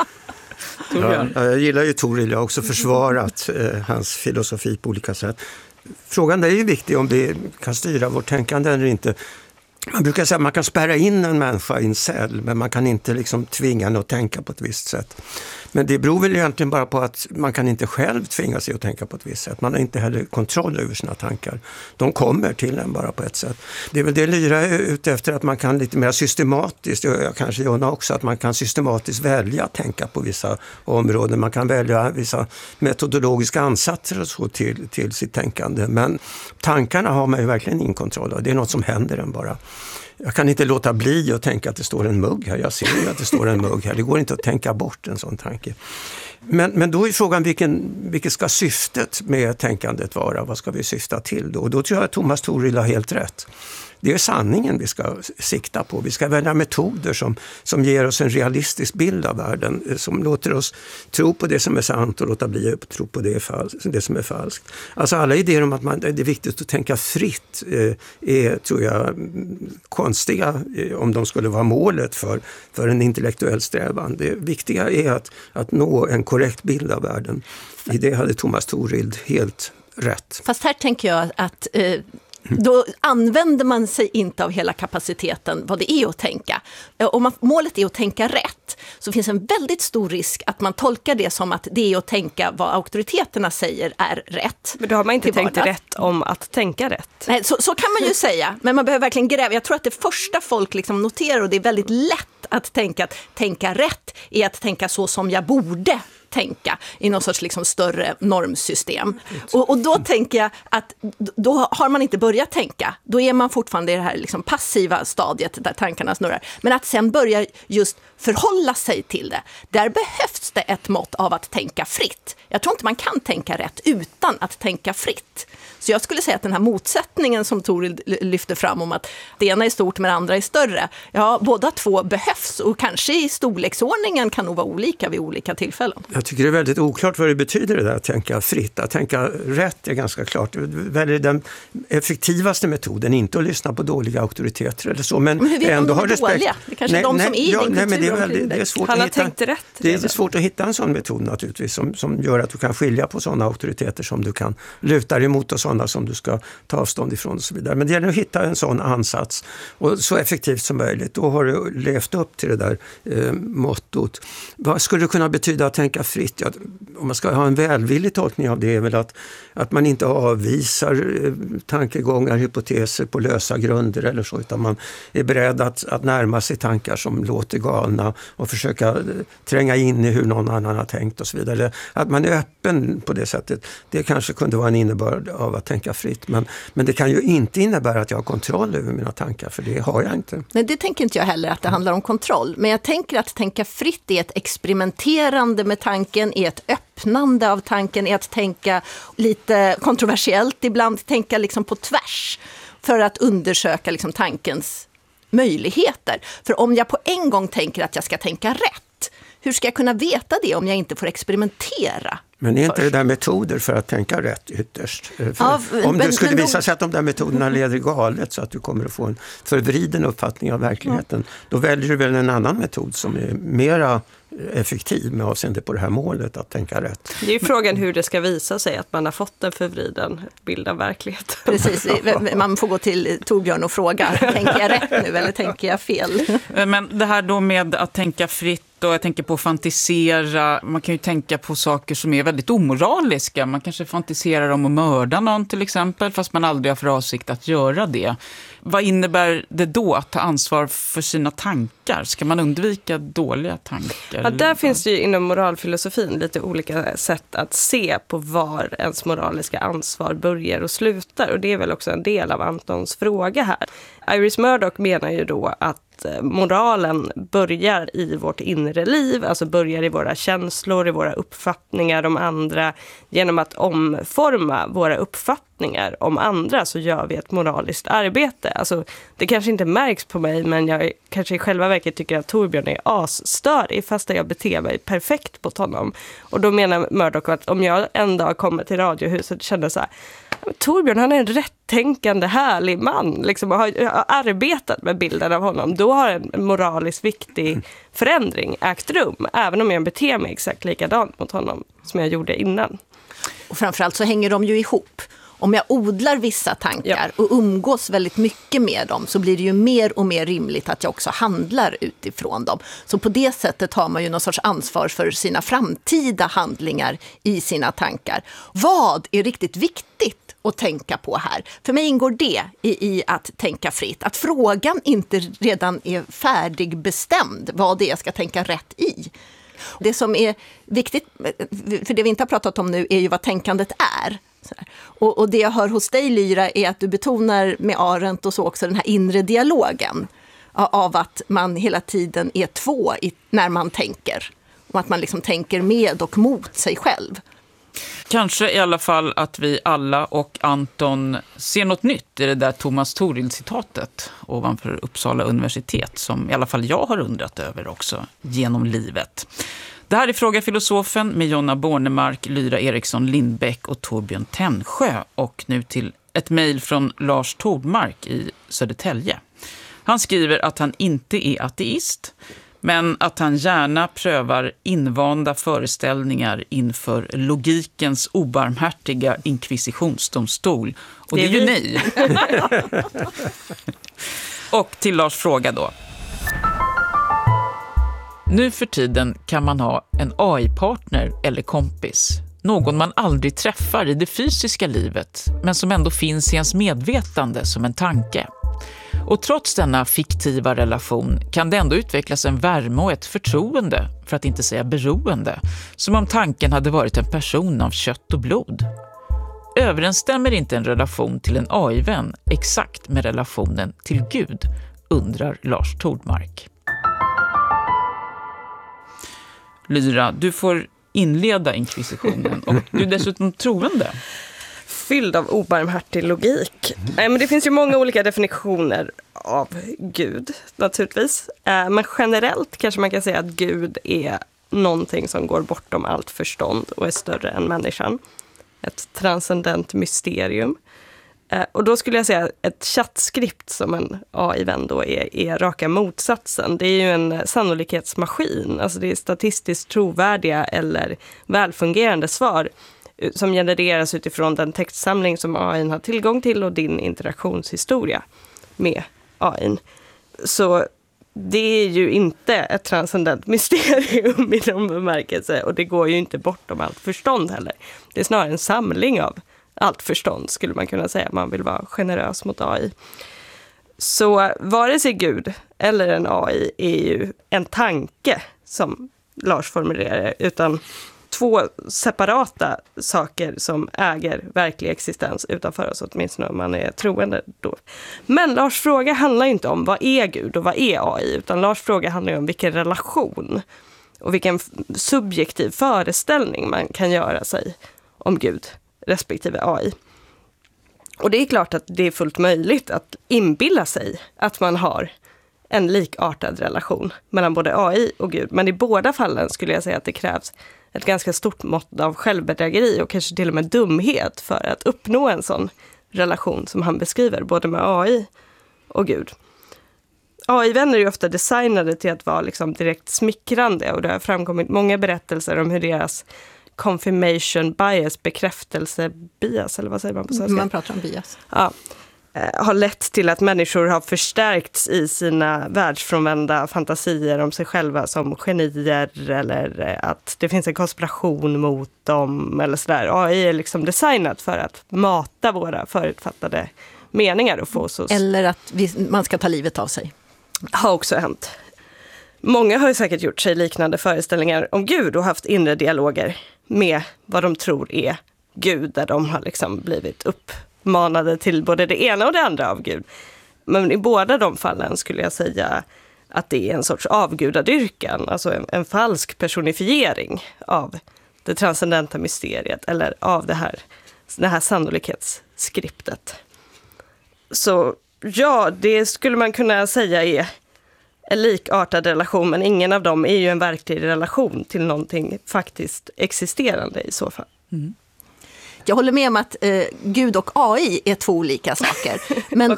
Ja, jag gillar ju Toril. Jag har också försvarat hans filosofi på olika sätt. Frågan är ju viktig om det kan styra vårt tänkande eller inte. Man brukar säga att man kan spärra in en människa i en cell, men man kan inte liksom tvinga henne att tänka på ett visst sätt. Men det beror väl egentligen bara på att man kan inte själv tvinga sig att tänka på ett visst sätt. Man har inte heller kontroll över sina tankar. De kommer till en bara på ett sätt. Det är väl det Lyra är ute efter, att man kan lite mer systematiskt, kanske Jonna också, att man kan systematiskt välja att tänka på vissa områden. Man kan välja vissa metodologiska ansatser och så till sitt tänkande. Men tankarna har man ju verkligen ingen kontroll av. Det är något som händer en bara. Jag kan inte låta bli att tänka att det står en mugg här. Jag ser ju att det står en mugg här. Det går inte att tänka bort en sån tanke. Men då är frågan vilket ska syftet med tänkandet vara? Vad ska vi syfta till då? Och då tror jag att Thomas Toril har helt rätt. Det är sanningen vi ska sikta på. Vi ska välja metoder som ger oss en realistisk bild av världen. Som låter oss tro på det som är sant och låta bli att tro på det som är falskt. Alltså alla idéer om att det är viktigt att tänka fritt är, tror jag, konstiga om de skulle vara målet för en intellektuell strävan. Det viktiga är att nå en korrekt bild av världen. I det hade Thomas Toril helt rätt. Fast här tänker jag att då använder man sig inte av hela kapaciteten vad det är att tänka. Om målet är att tänka rätt så finns en väldigt stor risk att man tolkar det som att det är att tänka vad auktoriteterna säger är rätt. Men då har man inte tänkt rätt om att tänka rätt. Nej, så kan man ju säga, men man behöver verkligen gräva. Jag tror att det första folk liksom noterar, och det är väldigt lätt att tänka rätt, är att tänka så som jag borde tänka i någon sorts liksom större normsystem. Och då tänker jag att då har man inte börjat tänka. Då är man fortfarande i det här liksom passiva stadiet där tankarna snurrar. Men att sen börja just förhålla sig till det. Där behövs det ett mått av att tänka fritt. Jag tror inte man kan tänka rätt utan att tänka fritt. Så jag skulle säga att den här motsättningen som Toril lyfter fram om att det ena är stort men det andra är större. Ja, båda två behövs och kanske i storleksordningen kan nog vara olika vid olika tillfällen. Jag tycker det är väldigt oklart vad det betyder det där att tänka fritt. Att tänka rätt är ganska klart. Väljer den effektivaste metoden, inte att lyssna på dåliga auktoriteter eller så. Men hur vet ändå har respekt. Dåliga? Det kanske är de som är i din kultur. Det är svårt Han har att hitta, tänkt rätt. Det är svårt att hitta en sån metod naturligtvis som gör att du kan skilja på sådana auktoriteter som du kan luta dig emot och sådana som du ska ta avstånd ifrån och så vidare. Men det gäller att hitta en sån ansats och så effektivt som möjligt. Då har du levt upp till det där mottot. Vad skulle det kunna betyda att tänka fritt? Ja, om man ska ha en välvillig tolkning av det är väl att man inte avvisar tankegångar, hypoteser på lösa grunder eller så, utan man är beredd att närma sig tankar som låter galna och försöka tränga in i hur någon annan har tänkt och så vidare. Att man är öppen på det sättet, det kanske kunde vara en innebörd av att tänka fritt. Men det kan ju inte innebära att jag har kontroll över mina tankar, för det har jag inte. Nej, det tänker inte jag heller att det handlar om kontroll. Men jag tänker att tänka fritt är ett experimenterande med tanken, är ett öppnande av tanken, är att tänka lite kontroversiellt ibland, tänka liksom på tvärs för att undersöka liksom tankens möjligheter. För om jag på en gång tänker att jag ska tänka rätt, hur ska jag kunna veta det om jag inte får experimentera? Men är inte det där metoder för att tänka rätt ytterst? Om det skulle visa sig att de där metoderna leder galet så att du kommer att få en förvriden uppfattning av verkligheten, då väljer du väl en annan metod som är mera effektiv med avseende på det här målet att tänka rätt. Det är ju frågan hur det ska visa sig att man har fått en förvriden bild av verkligheten. Precis, man får gå till Torbjörn och fråga, tänker jag rätt nu eller tänker jag fel? Men det här då med att tänka fritt, och jag tänker på att fantisera, man kan ju tänka på saker som är väldigt omoraliska. Man kanske fantiserar om att mörda någon till exempel, fast man aldrig har för avsikt att göra det. Vad innebär det då att ta ansvar för sina tankar? Ska man undvika dåliga tankar? Ja, där finns det ju inom moralfilosofin lite olika sätt att se på var ens moraliska ansvar börjar och slutar. Och det är väl också en del av Antons fråga här. Iris Murdoch menar ju då att moralen börjar i vårt inre liv, alltså börjar i våra känslor, i våra uppfattningar om andra. Genom att omforma våra uppfattningar om andra så gör vi ett moraliskt arbete. Alltså, det kanske inte märks på mig, men jag kanske i själva verket tycker att Torbjörn är asstörig fast jag beter mig perfekt mot honom. Och då menar Murdoch att om jag en dag kommer till radiohuset och känner så här: Torbjörn, han är en rättänkande, härlig man. Liksom, har arbetat med bilden av honom. Då har en moraliskt viktig förändring ägt rum. Även om jag beter mig exakt likadant mot honom som jag gjorde innan. Och framförallt så hänger de ju ihop. Om jag odlar vissa tankar och umgås väldigt mycket med dem så blir det ju mer och mer rimligt att jag också handlar utifrån dem. Så på det sättet har man ju någon sorts ansvar för sina framtida handlingar i sina tankar. Vad är riktigt viktigt att tänka på här? För mig ingår det i att tänka fritt. Att frågan inte redan är färdigbestämd vad det är jag ska tänka rätt i. Det som är viktigt, för det vi inte har pratat om nu, är ju vad tänkandet är. Och det jag hör hos dig, Lyra, är att du betonar med Arendt och så också den här inre dialogen av att man hela tiden är två när man tänker. Och att man liksom tänker med och mot sig själv. Kanske i alla fall att vi alla och Anton ser något nytt i det där Thomas Toril-citatet ovanför Uppsala universitet, som i alla fall jag har undrat över också genom livet. Det här är Fråga filosofen med Jonna Bornemark, Lyra Eriksson Lindbäck och Torbjörn Tännsjö. Och nu till ett mejl från Lars Tordmark i Södertälje. Han skriver att han inte är ateist, men att han gärna prövar invanda föreställningar inför logikens obarmhärtiga inkvisitionsdomstol. Och det är ju ni. Och till Lars fråga då. Nu för tiden kan man ha en AI-partner eller kompis. Någon man aldrig träffar i det fysiska livet, men som ändå finns i ens medvetande som en tanke. Och trots denna fiktiva relation kan det ändå utvecklas en värme och ett förtroende, för att inte säga beroende, som om tanken hade varit en person av kött och blod. Överensstämmer inte en relation till en AI-vän exakt med relationen till Gud, undrar Lars Tordmark. Lyra, du får inleda inkvisitionen och du är dessutom troende. Fylld av obarmhärtig logik. Men det finns ju många olika definitioner av Gud, naturligtvis. Men generellt kanske man kan säga att Gud är någonting som går bortom allt förstånd och är större än människan. Ett transcendent mysterium. Och då skulle jag säga att ett chattskript som en AI-vän då är raka motsatsen. Det är ju en sannolikhetsmaskin. Alltså det är statistiskt trovärdiga eller välfungerande svar som genereras utifrån den textsamling som AI har tillgång till och din interaktionshistoria med AI. Så det är ju inte ett transcendent mysterium i någon bemärkelse, och det går ju inte bortom allt förstånd heller. Det är snarare en samling av allt förstånd, skulle man kunna säga, man vill vara generös mot AI. Så vare sig Gud eller en AI är ju en tanke, som Lars formulerar, utan 2 separata saker som äger verklig existens utanför oss, åtminstone om man är troende då. Men Lars fråga handlar inte om vad är Gud och vad är AI, utan Lars fråga handlar om vilken relation och vilken subjektiv föreställning man kan göra sig om Gud respektive AI. Och det är klart att det är fullt möjligt att inbilla sig att man har en likartad relation mellan både AI och Gud. Men i båda fallen skulle jag säga att det krävs ett ganska stort mått av självbedrägeri och kanske till och med dumhet för att uppnå en sån relation som han beskriver, både med AI och Gud. AI-vänner är ju ofta designade till att vara liksom direkt smickrande, och det har framkommit många berättelser om hur deras confirmation bias, bekräftelse-bias, eller vad säger man på svenska? Man pratar om bias. Ja, har lett till att människor har förstärkts i sina världsfrånvända fantasier om sig själva som genier, eller att det finns en konspiration mot dem eller sådär. AI är liksom designat för att mata våra förutfattade meningar och få oss. Eller att man ska ta livet av sig. Har också hänt. Många har ju säkert gjort sig liknande föreställningar om Gud och haft inre dialoger med vad de tror är Gud, där de har liksom blivit uppmanade till både det ena och det andra av Gud. Men i båda de fallen skulle jag säga att det är en sorts avgudadyrkan, alltså en falsk personifiering av det transcendenta mysteriet eller av det här sannolikhetsskriptet. Så ja, det skulle man kunna säga är en likartad relation, men ingen av dem är ju en verklig relation till någonting faktiskt existerande i så fall. Mm. Jag håller med om att Gud och AI är 2 olika saker. Men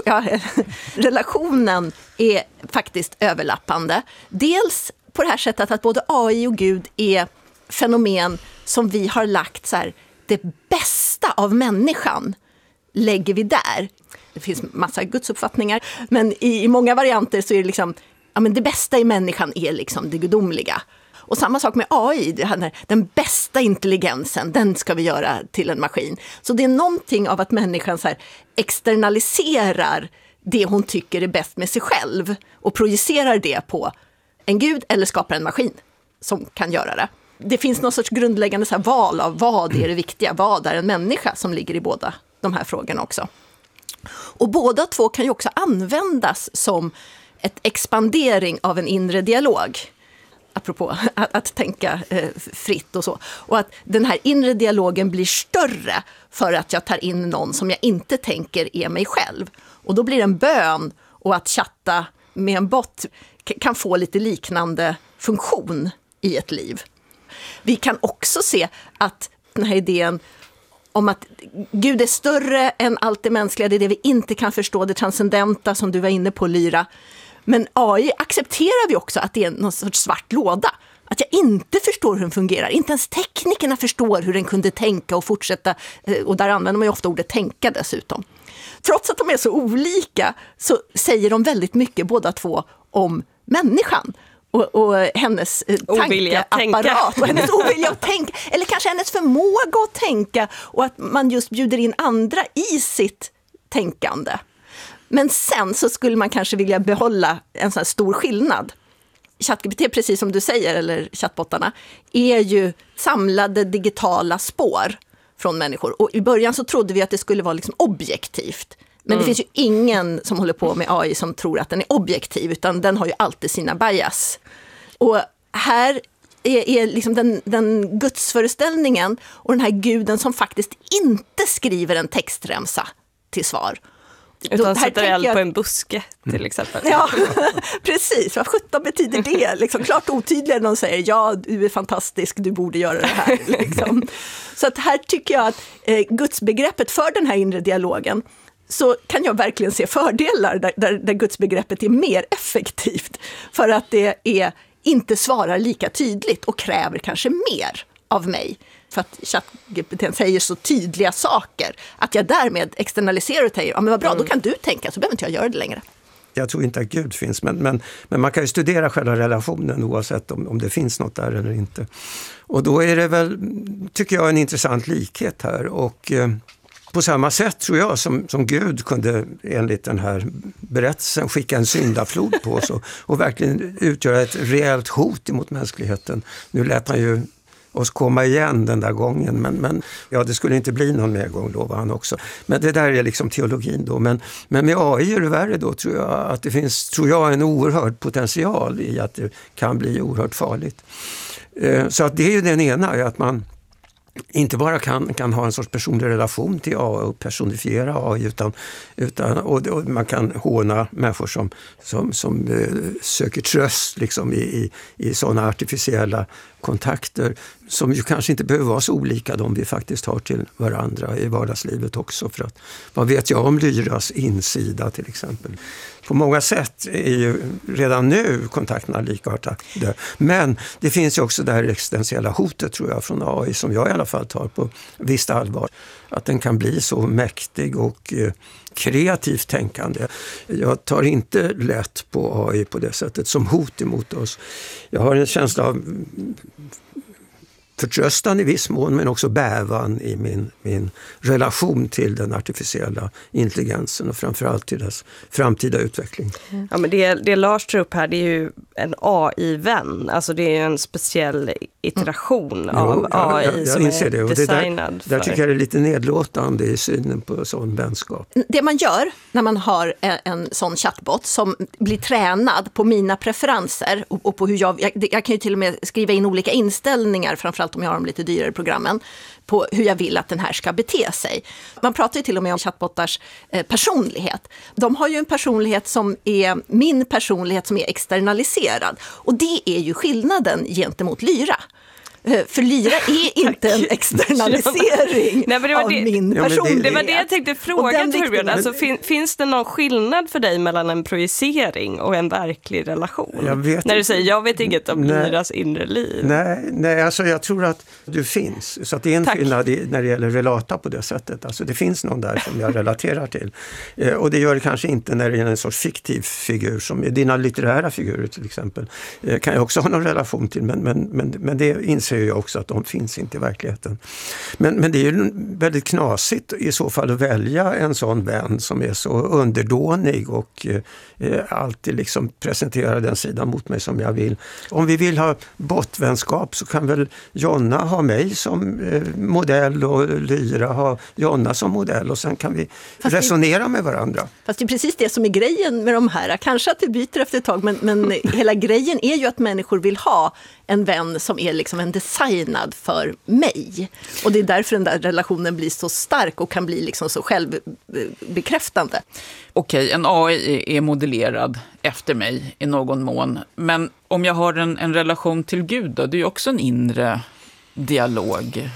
relationen är faktiskt överlappande. Dels på det här sättet att både AI och Gud är fenomen som vi har lagt så här, det bästa av människan lägger vi där. Det finns massa gudsuppfattningar, men i många varianter så är det liksom, ja, men det bästa i människan är liksom det gudomliga. Och samma sak med AI, den bästa intelligensen, den ska vi göra till en maskin. Så det är någonting av att människan så här externaliserar det hon tycker är bäst med sig själv och projicerar det på en gud eller skapar en maskin som kan göra det. Det finns någon sorts grundläggande så här val av vad är det viktiga, vad är en människa, som ligger i båda de här frågorna också. Och båda 2 kan ju också användas som ett expandering av en inre dialog. Apropå att tänka fritt och så. Och att den här inre dialogen blir större för att jag tar in någon som jag inte tänker är mig själv. Och då blir en bön och att chatta med en bot kan få lite liknande funktion i ett liv. Vi kan också se att den här idén om att Gud är större än allt det mänskliga, det är det vi inte kan förstå, det transcendenta som du var inne på, Lyra. Men AI accepterar vi också att det är någon sorts svart låda. Att jag inte förstår hur den fungerar. Inte ens teknikerna förstår hur den kunde tänka och fortsätta. Och där använder man ju ofta ordet tänka dessutom. Trots att de är så olika så säger de väldigt mycket båda 2 om människan. Och hennes tankeapparat och hennes ovilja att tänka, eller kanske hennes förmåga att tänka, och att man just bjuder in andra i sitt tänkande. Men sen så skulle man kanske vilja behålla en sån här stor skillnad. ChatGPT, precis som du säger, eller chattbottarna, är ju samlade digitala spår från människor. Och i början så trodde vi att det skulle vara liksom objektivt. Men det finns ju ingen som håller på med AI som tror att den är objektiv, utan den har ju alltid sina bias. Och här är liksom den gudsföreställningen och den här guden som faktiskt inte skriver en textremsa till svar. Utan sätter eld på en buske till exempel. Ja, precis. Vad 17 betyder det? Liksom, klart otydligare när de säger ja, du är fantastisk, du borde göra det här. Liksom. Så att här tycker jag att gudsbegreppet för den här inre dialogen, så kan jag verkligen se fördelar där gudsbegreppet är mer effektivt. För att det inte svarar lika tydligt och kräver kanske mer av mig. För att ChatGPT säger så tydliga saker att jag därmed externaliserar och säger, ja men vad bra, då kan du tänka, så behöver inte jag göra det längre. Jag tror inte att Gud finns, men man kan ju studera själva relationen oavsett om det finns något där eller inte. Och då är det väl, tycker jag, en intressant likhet här. Och på samma sätt tror jag som Gud kunde enligt den här berättelsen skicka en syndaflod på oss och verkligen utgöra ett rejält hot emot mänskligheten. Nu lät han ju oss komma igen den där gången. Men ja, det skulle inte bli någon mer gång, lovar han också. Men det där är liksom teologin då. Men med AI är det värre då, tror jag, att det finns, tror jag, en oerhörd potential i att det kan bli oerhört farligt. Så att det är ju den ena, att man inte bara kan ha en sorts personlig relation till AI och personifiera AI, utan man kan håna människor som söker tröst liksom i sådana artificiella kontakter som ju kanske inte behöver vara så olika de vi faktiskt har till varandra i vardagslivet också. För att, vad vet jag om Lyras insida till exempel? På många sätt är ju redan nu kontakterna likartade. Men det finns ju också det här existentiella hotet, tror jag, från AI som jag i alla fall tar på visst allvar. Att den kan bli så mäktig och kreativt tänkande. Jag tar inte lätt på AI på det sättet som hot emot oss. Jag har en känsla av förtröstan i viss mån, men också bävan i min relation till den artificiella intelligensen och framförallt till dess framtida utveckling. Ja, men det Lars tar upp här, det är ju en AI-vän. Alltså det är en speciell iteration av AI som är det. Och designad där tycker jag det är lite nedlåtande i synen på sån vänskap. Det man gör när man har en sån chatbot som blir tränad på mina preferenser och på hur jag kan ju till och med skriva in olika inställningar, framförallt om jag har de lite dyrare programmen, på hur jag vill att den här ska bete sig. Man pratar ju till och med om chatbotars personlighet. De har ju en personlighet som är min personlighet som är externaliserad. Och det är ju skillnaden gentemot Lyra. För Lyra är inte en externalisering av min personlighet. Det var det jag tänkte fråga Torbjörn. Alltså, finns det någon skillnad för dig mellan en projicering och en verklig relation? När du säger, jag vet inget om Lyras inre liv. Nej, alltså jag tror att du finns. Så att det är en skillnad när det gäller relata på det sättet. Alltså det finns någon där som jag relaterar till. Och det gör det kanske inte när det är en sorts fiktiv figur, som dina litterära figurer till exempel. Kan jag också ha någon relation till, men det inser jag också att de finns inte i verkligheten. Men det är ju väldigt knasigt i så fall att välja en sån vän som är så underdånig och alltid liksom presenterar den sidan mot mig som jag vill. Om vi vill ha bottvänskap så kan väl Jonna ha mig som modell och Lyra ha Jonna som modell, och sen kan vi resonera med varandra. Fast det är precis det som är grejen med de här. Kanske att det byter efter ett tag, men hela grejen är ju att människor vill ha en vän som är liksom en designad för mig. Och det är därför den där relationen blir så stark och kan bli liksom så självbekräftande. Okej, en AI är modellerad efter mig i någon mån. Men om jag har en relation till Gud då, det är ju också en inre dialog.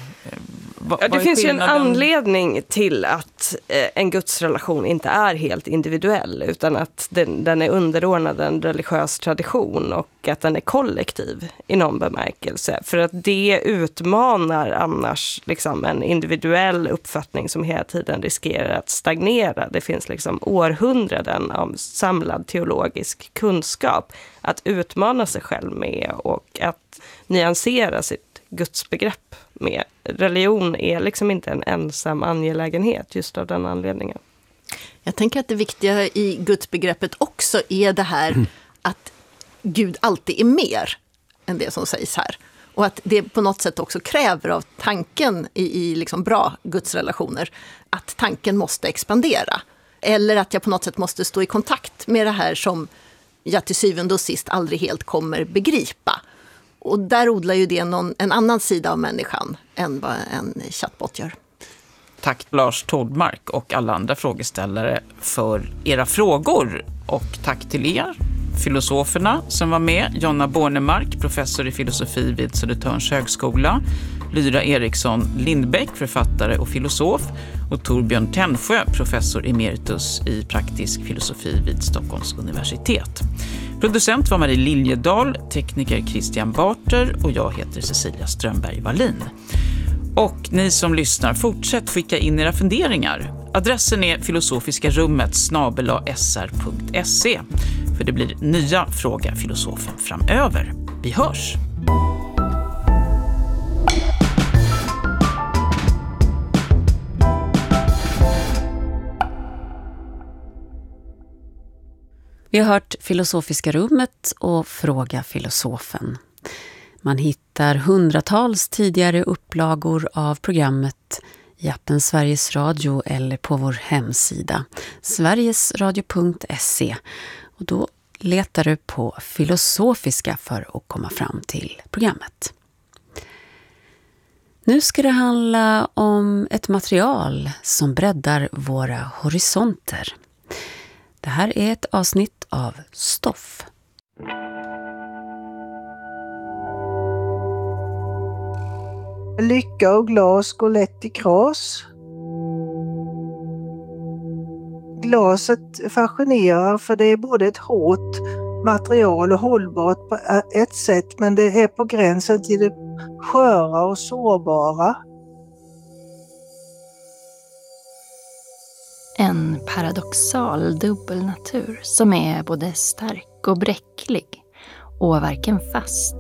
Det finns ju en anledning till att en gudsrelation inte är helt individuell, utan att den är underordnad en religiös tradition och att den är kollektiv i någon bemärkelse. För att det utmanar annars liksom en individuell uppfattning som hela tiden riskerar att stagnera. Det finns liksom århundraden av samlad teologisk kunskap att utmana sig själv med och att nyansera sitt gudsbegrepp med. Religion är liksom inte en ensam angelägenhet just av den anledningen. Jag tänker att det viktiga i gudsbegreppet också är det här att Gud alltid är mer än det som sägs här. Och att det på något sätt också kräver av tanken i liksom bra gudsrelationer att tanken måste expandera. Eller att jag på något sätt måste stå i kontakt med det här som jag till syvende och sist aldrig helt kommer begripa. Och där odlar ju det en annan sida av människan än vad en chatbot gör. Tack Lars Tordmark och alla andra frågeställare för era frågor. Och tack till er, filosoferna som var med. Jonna Bornemark, professor i filosofi vid Södertörns högskola. Lyra Eriksson Lindbäck, författare och filosof. Och Torbjörn Tännsjö, professor emeritus i praktisk filosofi vid Stockholms universitet. Producent var Marie Liljedahl, tekniker Christian Barter och jag heter Cecilia Strömberg-Wallin. Och ni som lyssnar, fortsätt skicka in era funderingar. Adressen är filosofiska-rummet@sr.se. För det blir nya Fråga filosofen framöver. Vi hörs! Vi har hört Filosofiska rummet och Fråga filosofen. Man hittar hittar hundratals tidigare upplagor av programmet i appen Sveriges Radio eller på vår hemsida sverigesradio.se. Och då letar du på filosofiska för att komma fram till programmet. Nu ska det handla om ett material som breddar våra horisonter. Det här är ett avsnitt av Stoff. Lycka och glas går lätt i kras. Glaset fascinerar för det är både ett hårt material och hållbart på ett sätt, men det är på gränsen till det sköra och sårbara. En paradoxal dubbelnatur som är både stark och bräcklig och varken fast